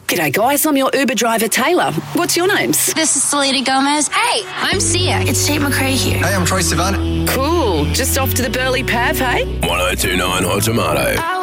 G'day, guys. I'm your Uber driver, Taylor. What's your names? This is Selena Gomez. Hey, I'm Sia. It's Tate McRae here. Hey, I'm Troy Sivan. Cool. Just off to the Burley Pav, hey? 1029 Hot Tomato.